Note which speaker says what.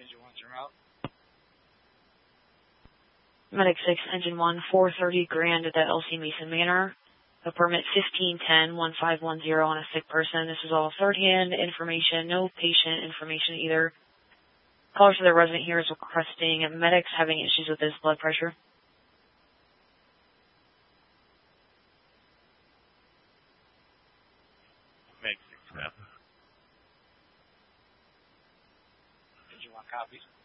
Speaker 1: Medic 6, Engine 1, 430 Grand at the LC Mason Manor. A permit 1510-1510 on a sick person. This is all third-hand information, no patient information either. Caller to the resident here is requesting medics having issues with his blood pressure.
Speaker 2: Make 6 steps.
Speaker 3: Engine 1 copies.